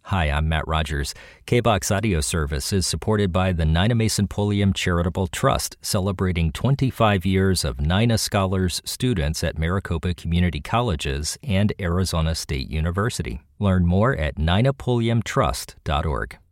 Hi, I'm Matt Rogers. KBOX audio service is supported by the Nina Mason Pulliam Charitable Trust, celebrating 25 years of Nina Scholars students at Maricopa Community Colleges and Arizona State University. Learn more at ninapulliamtrust.org.